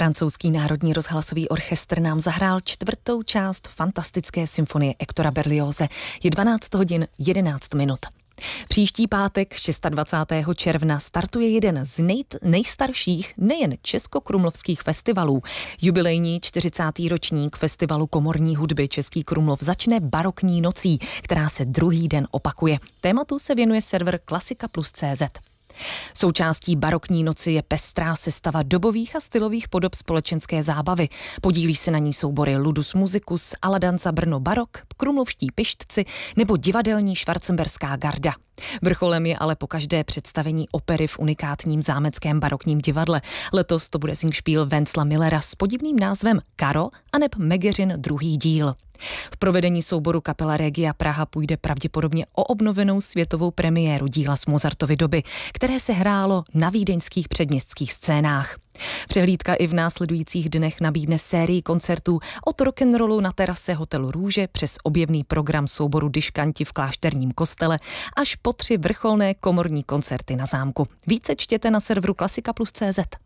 Francouzský národní rozhlasový orchestr nám zahrál 4. část fantastické symfonie Hectora Berlioze. Je 12 hodin 11 minut. Příští pátek 26. června startuje jeden z nejstarších nejen českokrumlovských festivalů. Jubilejní 40. ročník festivalu komorní hudby Český Krumlov začne barokní nocí, která se druhý den opakuje. Tématu se věnuje server Klasika+CZ. Součástí barokní noci je pestrá sestava dobových a stylových podob společenské zábavy. Podílí se na ní soubory Ludus Musicus, Aladanza Brno Barok, Krumlovští pištci nebo divadelní Schwarzenberská garda. Vrcholem je ale pokaždé představení opery v unikátním zámeckém barokním divadle. Letos to bude Singspiel Wentzla Millera s podivným názvem Karo aneb Megeřin druhý díl. V provedení souboru Kapela Regia Praha půjde pravděpodobně o obnovenou světovou premiéru díla z Mozartovy doby, které se hrálo na vídeňských předměstských scénách. Přehlídka i v následujících dnech nabídne sérii koncertů od rock'n'rollu na terase hotelu Růže přes objevný program souboru Diškanti v klášterním kostele až po 3 vrcholné komorní koncerty na zámku. Více čtěte na serveru Klasika+CZ.